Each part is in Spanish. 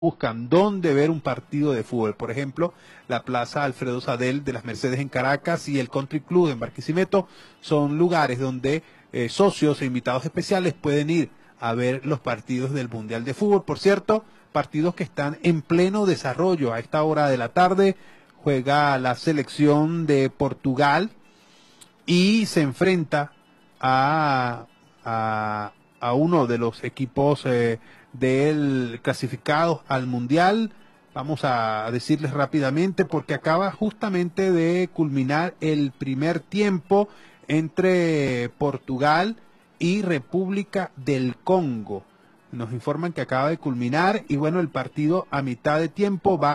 buscan dónde ver un partido de fútbol. Por ejemplo, la Plaza Alfredo Sadel de las Mercedes en Caracas y el Country Club en Barquisimeto son lugares donde socios e invitados especiales pueden ir a ver los partidos del Mundial de Fútbol. Por cierto, partidos que están en pleno desarrollo. A esta hora de la tarde juega la selección de Portugal y se enfrenta a uno de los equipos del clasificados al Mundial. Vamos a decirles rápidamente porque acaba justamente de culminar el primer tiempo entre Portugal y República del Congo. Nos informan que acaba de culminar y bueno, el partido a mitad de tiempo va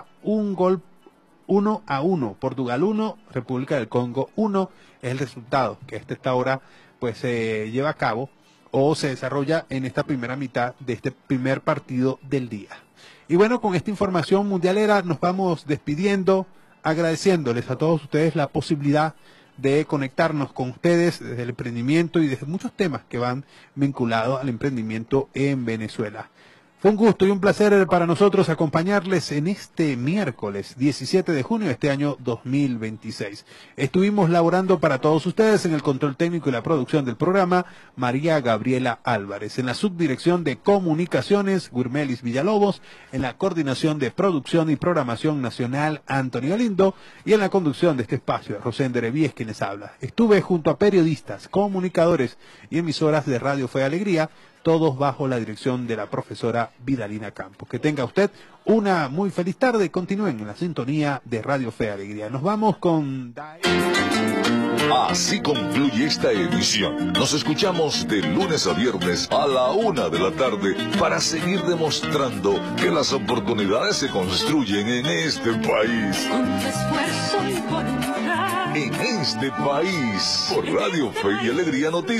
1-1. Portugal 1, República del Congo 1 es el resultado que esta hora pues se lleva a cabo o se desarrolla en esta primera mitad de este primer partido del día. Y bueno, con esta información mundialera nos vamos despidiendo, agradeciéndoles a todos ustedes la posibilidad de conectarnos con ustedes desde el emprendimiento y desde muchos temas que van vinculados al emprendimiento en Venezuela. Fue un gusto y un placer para nosotros acompañarles en este miércoles 17 de junio de este año 2026. Estuvimos laborando para todos ustedes en el control técnico y la producción del programa María Gabriela Álvarez, en la subdirección de comunicaciones Guirmelis Villalobos, en la coordinación de producción y programación nacional Antonio Galindo y en la conducción de este espacio Rosén Derevíes quienes habla. Estuve junto a periodistas, comunicadores y emisoras de Radio Fe y Alegría, todos bajo la dirección de la profesora Vidalina Campos. Que tenga usted una muy feliz tarde y continúen en la sintonía de Radio Fe y Alegría. Nos vamos con... Así concluye esta edición. Nos escuchamos de lunes a viernes a la 1 de la tarde para seguir demostrando que las oportunidades se construyen en este país. Con esfuerzo y voluntad. En este país, por Radio Fe y Alegría Noticias.